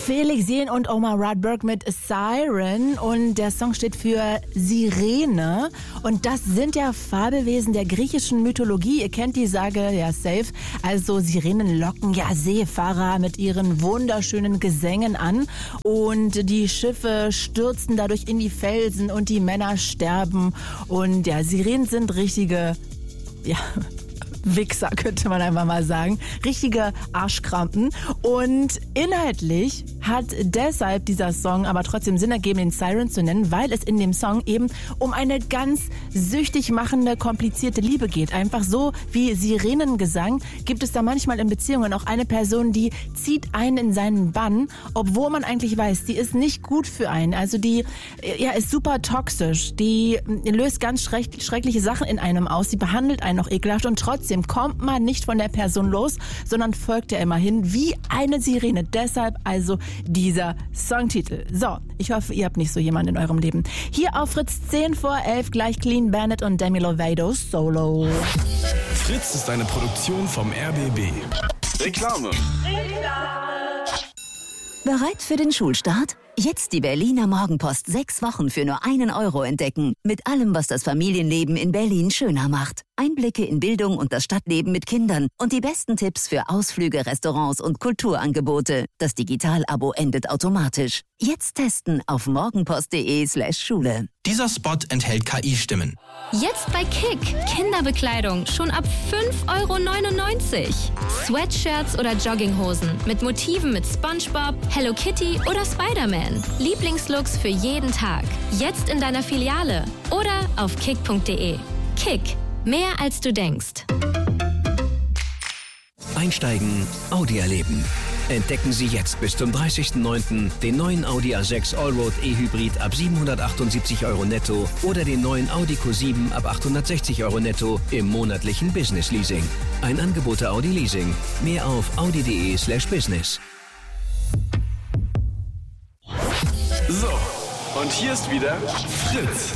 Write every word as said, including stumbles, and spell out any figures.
Felix Jähn und Omar Radberg mit Siren und der Song steht für Sirene und das sind ja Fabelwesen der griechischen Mythologie. Ihr kennt die Sage ja safe. Also Sirenen locken ja Seefahrer mit ihren wunderschönen Gesängen an und die Schiffe stürzen dadurch in die Felsen und die Männer sterben und ja, Sirenen sind richtige, ja... Wichser, könnte man einfach mal sagen. Richtige Arschkrampen. Und inhaltlich hat deshalb dieser Song aber trotzdem Sinn ergeben, den Siren zu nennen, weil es in dem Song eben um eine ganz süchtig machende, komplizierte Liebe geht. Einfach so wie Sirenengesang gibt es da manchmal in Beziehungen auch eine Person, die zieht einen in seinen Bann, obwohl man eigentlich weiß, die ist nicht gut für einen. Also die ja, ist super toxisch. Die löst ganz schreck- schreckliche Sachen in einem aus. Die behandelt einen noch ekelhaft und trotzdem kommt man nicht von der Person los, sondern folgt ja immerhin wie eine Sirene. Deshalb also dieser Songtitel. So, ich hoffe, ihr habt nicht so jemanden in eurem Leben. Hier auf Fritz zehn vor elf gleich Clean Bandit und Demi Lovato Solo. Fritz ist eine Produktion vom R B B. Reklame. Bereit für den Schulstart? Jetzt die Berliner Morgenpost sechs Wochen für nur einen Euro entdecken. Mit allem, was das Familienleben in Berlin schöner macht. Einblicke in Bildung und das Stadtleben mit Kindern und die besten Tipps für Ausflüge, Restaurants und Kulturangebote. Das Digital-Abo endet automatisch. Jetzt testen auf morgenpost.de slash Schule. Dieser Spot enthält K I-Stimmen. Jetzt bei Kick. Kinderbekleidung schon ab fünf Euro neunundneunzig. Sweatshirts oder Jogginghosen mit Motiven mit SpongeBob, Hello Kitty oder Spider-Man. Lieblingslooks für jeden Tag. Jetzt in deiner Filiale oder auf kick punkt de. Kick. Mehr als du denkst. Einsteigen, Audi erleben. Entdecken Sie jetzt bis zum dreißigsten neunten den neuen Audi A sechs Allroad E-Hybrid ab siebenhundertachtundsiebzig Euro netto oder den neuen Audi Q sieben ab achthundertsechzig Euro netto im monatlichen Business Leasing. Ein Angebot der Audi Leasing. Mehr auf audi.de slash business. So, und hier ist wieder Fritz.